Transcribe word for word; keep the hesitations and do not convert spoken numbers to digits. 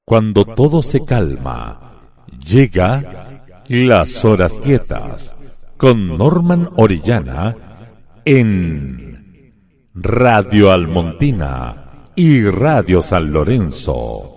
Cuando todo se calma, llega Las Horas Quietas con Norman Orellana en Radio Almontina y Radio San Lorenzo.